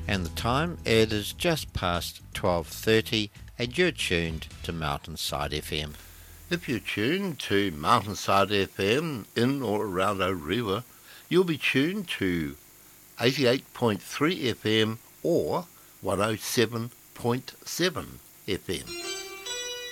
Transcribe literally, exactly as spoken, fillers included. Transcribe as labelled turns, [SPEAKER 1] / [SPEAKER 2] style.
[SPEAKER 1] And the time, it is just past twelve thirty and you're tuned to Mountainside F M.
[SPEAKER 2] If you're tuned to Mountainside F M in or around Orewa, you'll be tuned to eighty-eight point three F M or one oh seven point seven F M.